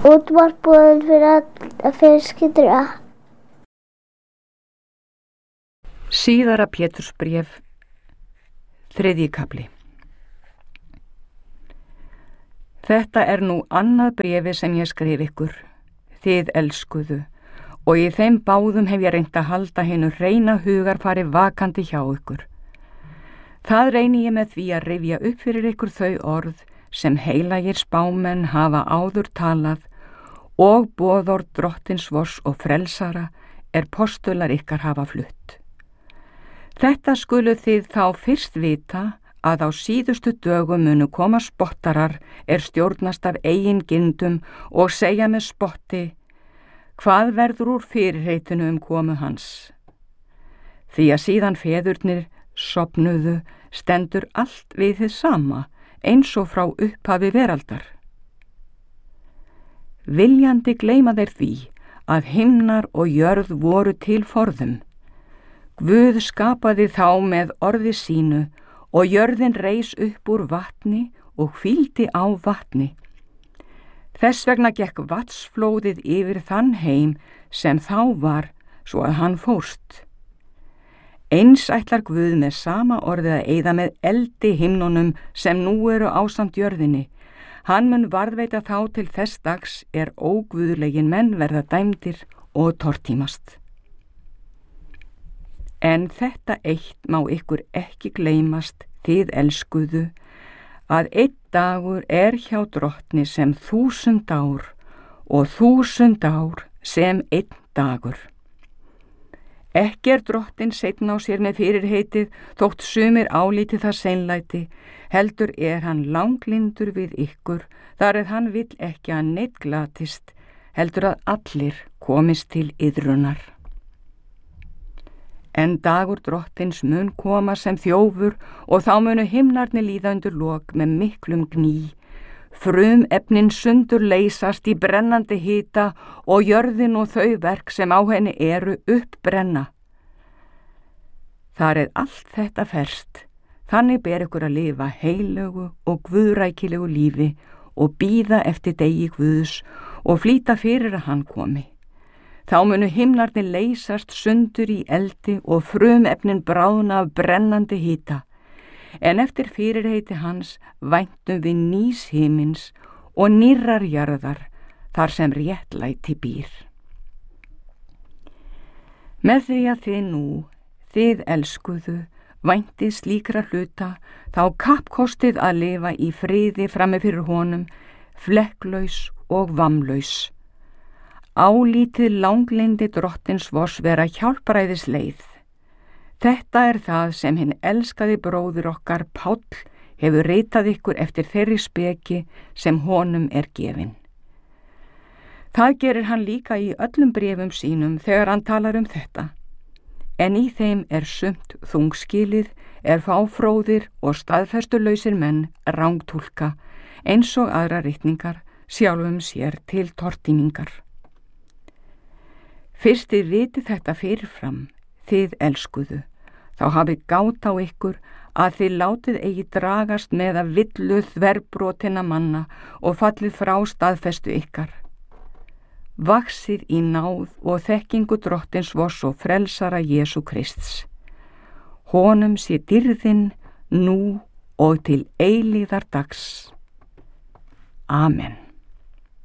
Útvarpað fyrir alla fjölskylduna. Síðara Pétursbréf, 3. kafli. Þetta er nú annað bréfi sem ég skrif ykkur, þið elskuðu, og í þeim báðum hef ég reynt að halda hinu hreina hugarfari vakandi hjá ykkur. Það reyni ég með því að rifja upp fyrir ykkur þau orð sem heilagir spámenn hafa áður talað og boðorð Drottins vors og frelsara postular ykkar hafa flutt. Þetta skulu þið þá fyrst vita að á síðustu dögum munu koma spottarar stjórnast af eigin gindum og segja með spotti: hvað verður úr fyrirheitinu komu hans? Því að síðan feðurnir sofnuðu stendur allt við hið sama, eins og frá upphafi veraldar. Viljandi gleyma þeir því að himnar og jörð voru til forðum. Guð skapaði þá með orði sínu og jörðin reis upp úr vatni og hvíldi á vatni. Þess vegna gekk vatnsflóðið yfir þann heim sem þá var, svo að hann fórst. Eins ætlar Guð með sama orðið að eyða með eldi himnunum sem nú eru ásamt jörðinni. Hann mun varðveita þá til þess dags óguðlegin menn verða dæmdir og tortímast. En þetta eitt má ykkur ekki gleymast, þið elskuðu, að einn dagur hjá Drottni sem 1000 ár og 1000 ár sem einn dagur. Ekki Drottinn seinn á sér með fyrirheitið, þótt sumir álíti það seinlæti, heldur hann langlyndur við ykkur, þar hann vill ekki að neinn glatist, heldur að allir komist til iðrunar. En dagur Drottins mun koma sem þjófur og þá munu himnarnir líða undir lok með miklum gný. Frumefnin sundur leysast í brennandi hita og jörðin og þau verk sem á henni uppbrenna. Þar allt þetta ferst, þannig ber ykkur að lifa heilögu og guðrækilegu lífi og bíða eftir degi Guðs og flýta fyrir að hann komi. Þá munu himnarnir leysast sundur í eldi og frumefnin bráðna af brennandi hita, en eftir fyrirheiti hans væntum við nýs himins og nýrrar jarðar, þar sem réttlæti býr. Með því að þið elskuðu, væntið slíkra hluta, þá kappkostið að lifa í friði frammi fyrir honum, flekklaus og vammlaus. Álítið langlindi Drottins vors vera hjálparæðis leið. Þetta það sem hinn elskaði bróðir okkar Páll hefur ritað ykkur eftir þeirri speki sem honum gefin. Það gerir hann líka í öllum bréfum sínum þegar hann talar þetta. En í þeim sumt þungskilið, fáfróðir og staðfestulausir menn rangtúlka, eins og aðra ritningar sjálfum sér til tortímingar. Fyrst þið vitið þetta fyrirfram, þið elskuðu, þá hafið gát á ykkur að þið látið eigi dragast með að villu þverbrotinna manna og fallið frá staðfestu ykkar. Vaxið í náð og þekkingu Drottins vors og frelsara Jesú Krists. Honum sé dýrðin nú og til eilíðar dags. Amen.